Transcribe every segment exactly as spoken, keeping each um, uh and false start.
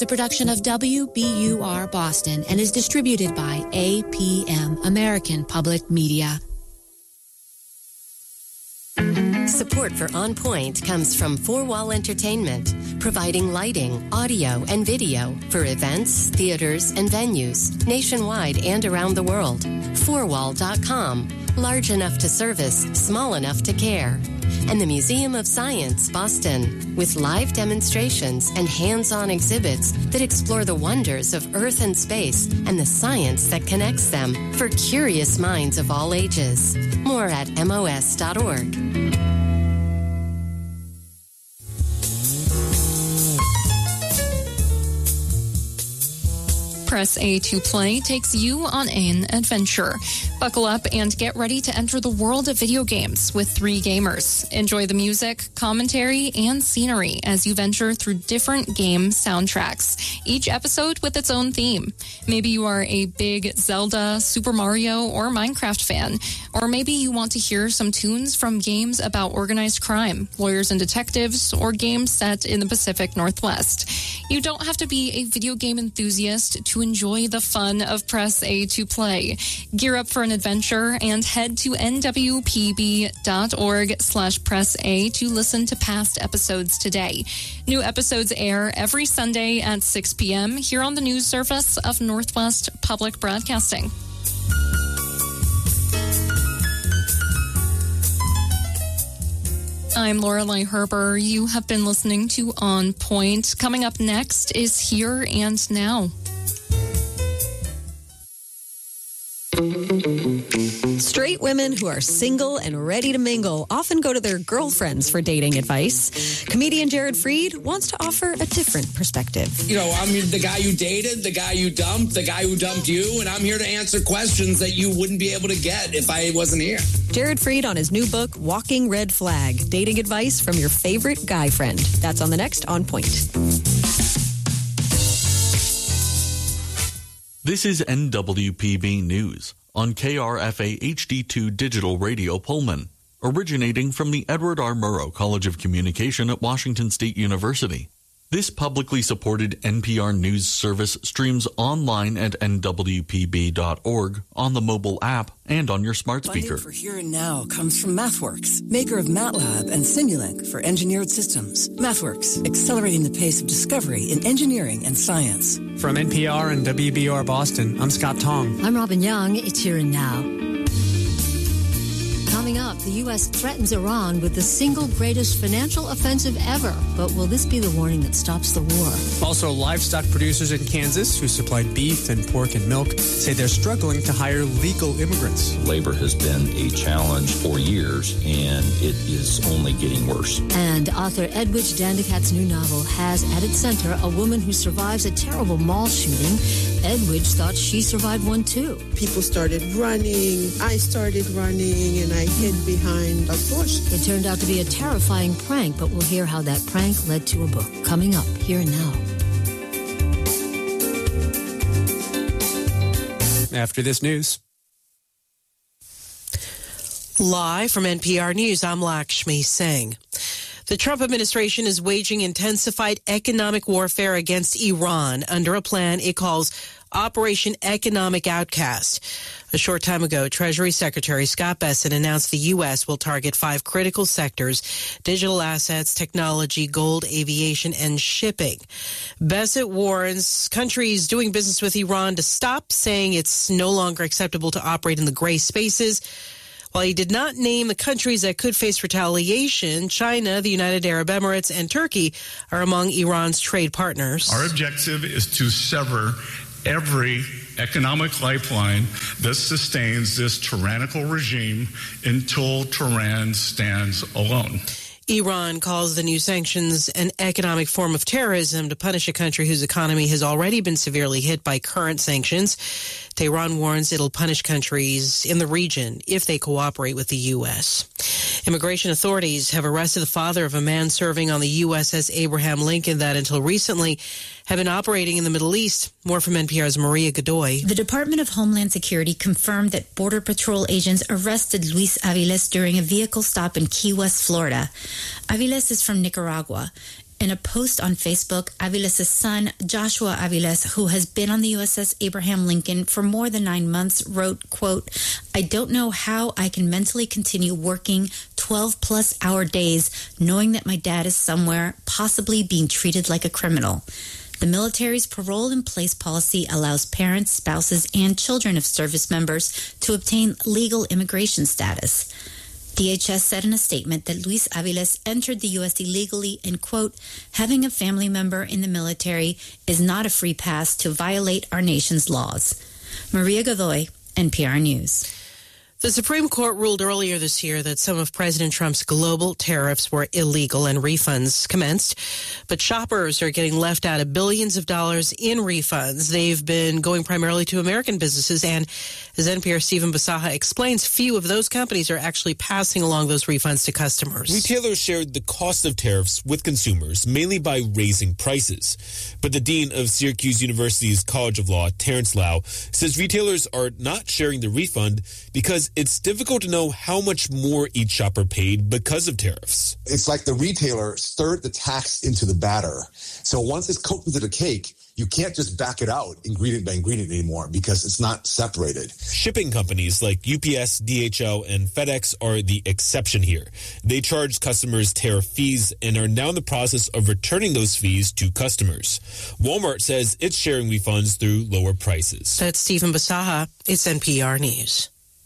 the production of W B U R Boston and is distributed by A P M, American Public Media. Support for On Point comes from Four Wall Entertainment, providing lighting, audio, and video for events, theaters, and venues nationwide and around the world. four wall dot com, large enough to service, small enough to care. And the Museum of Science, Boston, with live demonstrations and hands-on exhibits that explore the wonders of Earth and space and the science that connects them for curious minds of all ages. More at M O S dot org. Press A to Play takes you on an adventure. Buckle up and get ready to enter the world of video games with three gamers. Enjoy the music, commentary, and scenery as you venture through different game soundtracks, each episode with its own theme. Maybe you are a big Zelda, Super Mario, or Minecraft fan, or maybe you want to hear some tunes from games about organized crime, lawyers and detectives, or games set in the Pacific Northwest. You don't have to be a video game enthusiast to enjoy the fun of Press A to Play. Gear up for an adventure and head to N W P B dot org slash press A to listen to past episodes today. New episodes air every Sunday at six p.m. here on the news service of Northwest Public Broadcasting. I'm Lorelei Herber. You have been listening to On Point. Coming up next is Here and Now. Straight women who are single and ready to mingle often go to their girlfriends for dating advice. Comedian Jared Freed wants to offer a different perspective. You know, I'm the guy you dated, the guy you dumped, the guy who dumped you, and I'm here to answer questions that you wouldn't be able to get if I wasn't here. Jared Freed on his new book, Walking Red Flag, dating advice from your favorite guy friend. That's on the next On Point. This is N W P B News on K R F A H D two Digital Radio Pullman, originating from the Edward R. Murrow College of Communication at Washington State University. This publicly supported N P R News service streams online at N W P B dot org, on the mobile app, and on your smart speaker. Funding for Here and Now comes from MathWorks, maker of MATLAB and Simulink for engineered systems. MathWorks, accelerating the pace of discovery in engineering and science. From N P R and W B U R Boston, I'm Scott Tong. I'm Robin Young. It's Here and Now. Coming up, the U S threatens Iran with the single greatest financial offensive ever. But will this be the warning that stops the war? Also, livestock producers in Kansas who supplied beef and pork and milk say they're struggling to hire legal immigrants. Labor has been a challenge for years, and it is only getting worse. And author Edwidge Dandicat's new novel has at its center a woman who survives a terrible mall shooting. Edwidge thought she survived one too. People started running. I started running, and I hid behind a bush. It turned out to be a terrifying prank, but we'll hear how that prank led to a book. Coming up, Here and Now. After this news. Live from N P R News, I'm Lakshmi Singh. The Trump administration is waging intensified economic warfare against Iran under a plan it calls Operation Economic Outcast. A short time ago, Treasury Secretary Scott Bessent announced the U S will target five critical sectors: digital assets, technology, gold, aviation, and shipping. Bessent warns countries doing business with Iran to stop, saying it's no longer acceptable to operate in the gray spaces. While he did not name the countries that could face retaliation, China, the United Arab Emirates, and Turkey are among Iran's trade partners. Our objective is to sever every economic lifeline that sustains this tyrannical regime until Tehran stands alone. Iran calls the new sanctions an economic form of terrorism to punish a country whose economy has already been severely hit by current sanctions. Tehran warns it'll punish countries in the region if they cooperate with the U S. Immigration authorities have arrested the father of a man serving on the U S S Abraham Lincoln that until recently had been operating in the Middle East. More from N P R's Maria Godoy. The Department of Homeland Security confirmed that Border Patrol agents arrested Luis Aviles during a vehicle stop in Key West, Florida. Aviles is from Nicaragua In a post on Facebook, Aviles' son, Joshua Aviles, who has been on the U S S Abraham Lincoln for more than nine months, wrote, quote, "I don't know how I can mentally continue working twelve plus hour days knowing that my dad is somewhere, possibly being treated like a criminal. The military's parole in place policy allows parents, spouses, and children of service members to obtain legal immigration status." D H S said in a statement that Luis Aviles entered the U S illegally and, quote, "having a family member in the military is not a free pass to violate our nation's laws." Maria Godoy, N P R News. The Supreme Court ruled earlier this year that some of President Trump's global tariffs were illegal and refunds commenced. But shoppers are getting left out of billions of dollars in refunds. They've been going primarily to American businesses. And as N P R's Stephen Basaha explains, few of those companies are actually passing along those refunds to customers. Retailers shared the cost of tariffs with consumers, mainly by raising prices. But the dean of Syracuse University's College of Law, Terrence Lau, says retailers are not sharing the refund because it's difficult to know how much more each shopper paid because of tariffs. It's like the retailer stirred the tax into the batter. So once it's cooked into the cake, you can't just back it out ingredient by ingredient anymore because it's not separated. Shipping companies like U P S, D H L, and FedEx are the exception here. They charge customers tariff fees and are now in the process of returning those fees to customers. Walmart says it's sharing refunds through lower prices. That's Stephen Basaha. It's N P R News.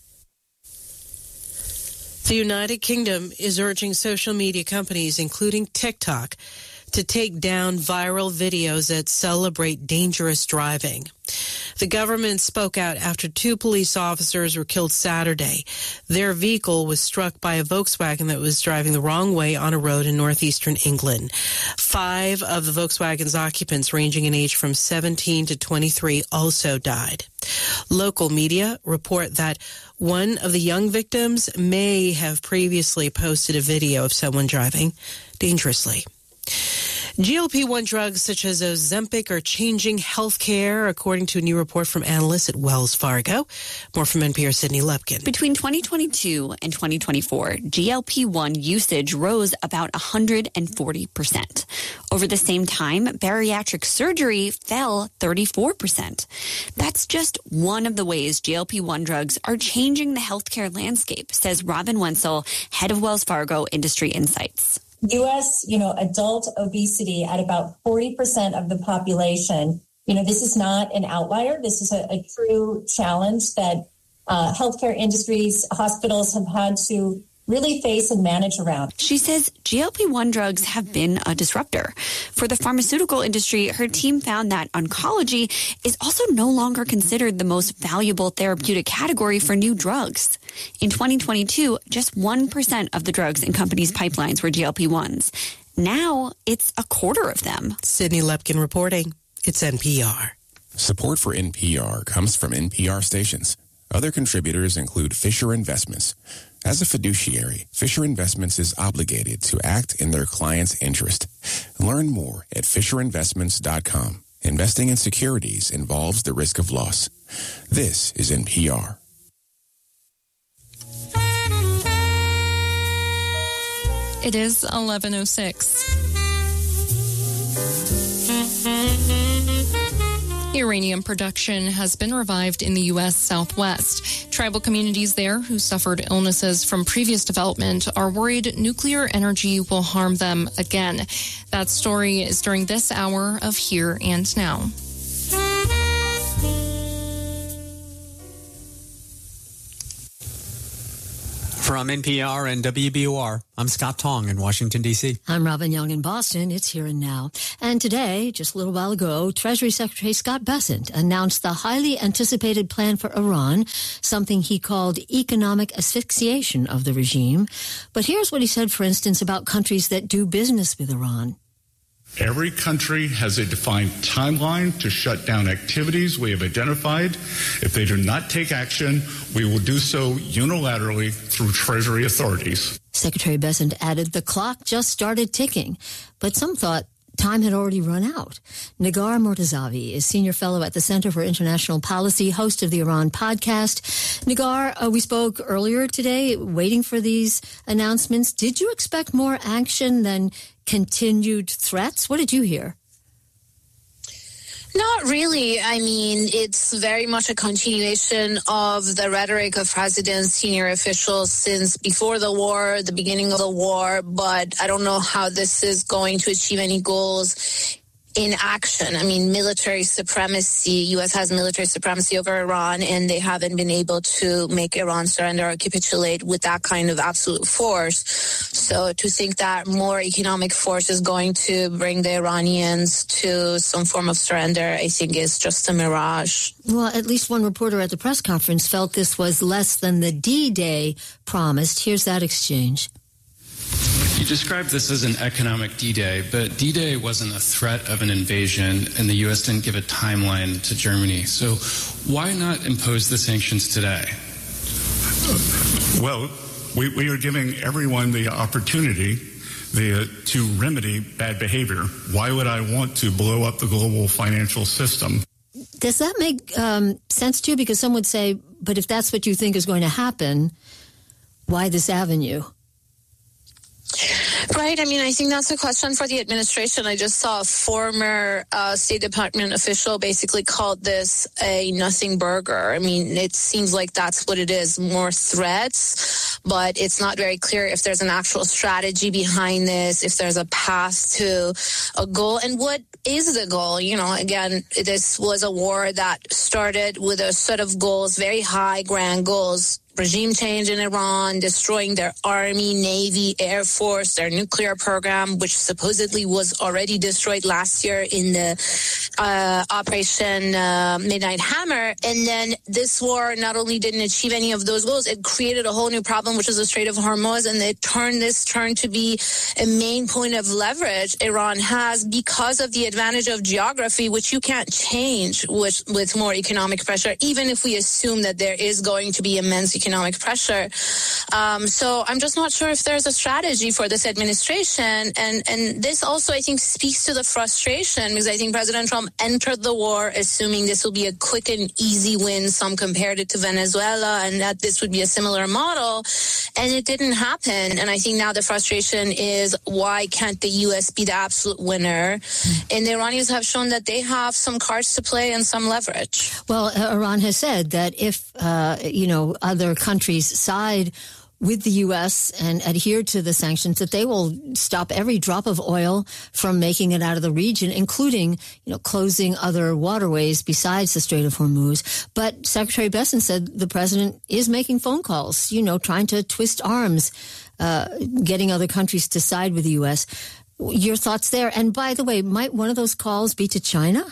The United Kingdom is urging social media companies, including TikTok, to take down viral videos that celebrate dangerous driving. The government spoke out after two police officers were killed Saturday. Their vehicle was struck by a Volkswagen that was driving the wrong way on a road in northeastern England. Five of the Volkswagen's occupants, ranging in age from seventeen to twenty-three, also died. Local media report that one of the young victims may have previously posted a video of someone driving dangerously. G L P one drugs such as Ozempic are changing healthcare, according to a new report from analysts at Wells Fargo. More from N P R's Sydney Lupkin. Between twenty twenty-two and twenty twenty-four, G L P one usage rose about one hundred forty percent. Over the same time, bariatric surgery fell thirty-four percent. That's just one of the ways G L P one drugs are changing the healthcare landscape, says Robin Wenzel, head of Wells Fargo Industry Insights. U S, you know, adult obesity at about forty percent of the population. You know, this is not an outlier. This is a, a true challenge that uh, healthcare industries, hospitals have had to really face and manage around. She says G L P one drugs have been a disruptor. For the pharmaceutical industry, her team found that oncology is also no longer considered the most valuable therapeutic category for new drugs. In twenty twenty-two, just one percent of the drugs in companies' pipelines were G L P ones. Now it's a quarter of them. Sydney Lepkin reporting. It's N P R. Support for N P R comes from N P R stations. Other contributors include Fisher Investments. As a fiduciary, Fisher Investments is obligated to act in their client's interest. Learn more at fisher investments dot com. Investing in securities involves the risk of loss. This is N P R. It is eleven oh six. Uranium production has been revived in the U S Southwest. Tribal communities there who suffered illnesses from previous development are worried nuclear energy will harm them again. That story is during this hour of Here and Now. From N P R and W B O R, I'm Scott Tong in Washington, D C. I'm Robin Young in Boston. It's Here and Now. And today, just a little while ago, Treasury Secretary Scott Bessent announced the highly anticipated plan for Iran, something he called economic asphyxiation of the regime. But here's what he said, for instance, about countries that do business with Iran. Every country has a defined timeline to shut down activities we have identified. If they do not take action, we will do so unilaterally through Treasury authorities. Secretary Bessent added the clock just started ticking, but some thought time had already run out. Negar Mortazavi is senior fellow at the Center for International Policy, host of the Iran podcast. Negar, uh, we spoke earlier today, waiting for these announcements. Did you expect more action than continued threats? What did you hear? Not really. I mean, it's very much a continuation of the rhetoric of presidents, senior officials since before the war, the beginning of the war, but I don't know how this is going to achieve any goals in action. I mean, military supremacy, U S has military supremacy over Iran, and they haven't been able to make Iran surrender or capitulate with that kind of absolute force. So to think that more economic force is going to bring the Iranians to some form of surrender, I think is just a mirage. Well, at least one reporter at the press conference felt this was less than the D-Day promised. Here's that exchange. You described this as an economic D-Day, but D-Day wasn't a threat of an invasion, and the U S didn't give a timeline to Germany. So why not impose the sanctions today? Well, we, we are giving everyone the opportunity the, to remedy bad behavior. Why would I want to blow up the global financial system? Does that make um, sense to you? Because some would say, but if that's what you think is going to happen, why this avenue? Right. I mean, I think that's a question for the administration. I just saw a former uh, State Department official basically called this a nothing burger. I mean, it seems like that's what it is, more threats, but it's not very clear if there's an actual strategy behind this, if there's a path to a goal. And what is the goal? You know, again, this was a war that started with a set of goals, very high, grand goals. Regime change in Iran, destroying their army, navy, air force, their nuclear program, which supposedly was already destroyed last year in the uh, Operation uh, Midnight Hammer. And then this war not only didn't achieve any of those goals, it created a whole new problem, which is the Strait of Hormuz, and it turned this turned to be a main point of leverage Iran has because of the advantage of geography, which you can't change with, with more economic pressure, even if we assume that there is going to be immense economic pressure. Um, so I'm just not sure if there's a strategy for this administration. And, and this also, I think, speaks to the frustration because I think President Trump entered the war assuming this will be a quick and easy win. Some compared it to Venezuela and that this would be a similar model. And it didn't happen. And I think now the frustration is why can't the U S be the absolute winner? And the Iranians have shown that they have some cards to play and some leverage. Well, Iran has said that if, uh, you know, other countries side with the U S and adhere to the sanctions, that they will stop every drop of oil from making it out of the region, including, you know, closing other waterways besides the Strait of Hormuz. But Secretary Bessent said the president is making phone calls, you know, trying to twist arms, uh, getting other countries to side with the U S. Your thoughts there? And by the way, might one of those calls be to China?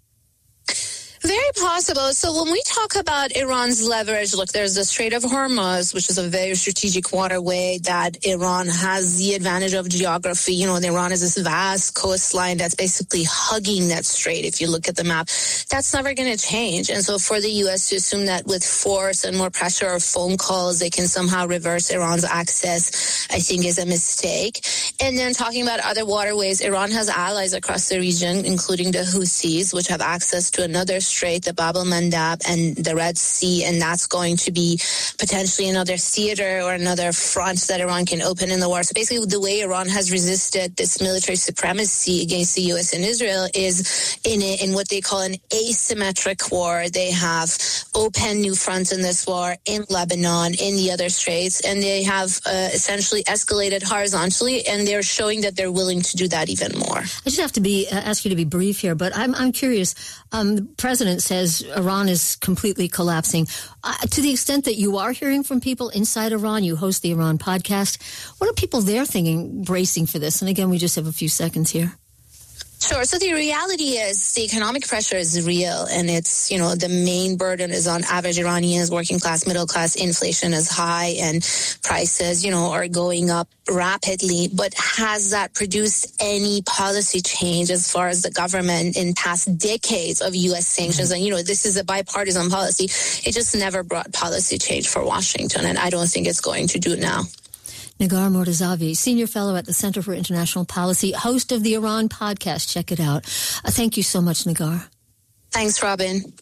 Very possible. So when we talk about Iran's leverage, look, there's the Strait of Hormuz, which is a very strategic waterway that Iran has the advantage of geography. You know, and Iran is this vast coastline that's basically hugging that strait. If you look at the map, that's never going to change. And so for the U S to assume that with force and more pressure or phone calls, they can somehow reverse Iran's access, I think is a mistake. And then talking about other waterways, Iran has allies across the region, including the Houthis, which have access to another Strait, the Bab el-Mandab, and the Red Sea, and that's going to be potentially another theater or another front that Iran can open in the war. So basically the way Iran has resisted this military supremacy against the U S and Israel is in a, in what they call an asymmetric war. They have open new fronts in this war in Lebanon, in the other straits, and they have uh, essentially escalated horizontally, and they're showing that they're willing to do that even more. I just have to be uh, ask you to be brief here, but I'm I'm curious. Um, the president says Iran is completely collapsing. Uh, to the extent that you are hearing from people inside Iran, you host the Iran podcast. What are people there thinking, bracing for this? And again, we just have a few seconds here. Sure. So the reality is the economic pressure is real, and it's, you know, the main burden is on average Iranians, working class, middle class. Inflation is high and prices, you know, are going up rapidly. But has that produced any policy change as far as the government in past decades of U S sanctions? And, you know, this is a bipartisan policy. It just never brought policy change for Washington, and I don't think it's going to do now. Nagar Mortazavi, Senior Fellow at the Center for International Policy, host of the Iran podcast. Check it out. Uh, thank you so much, Nagar. Thanks, Robin.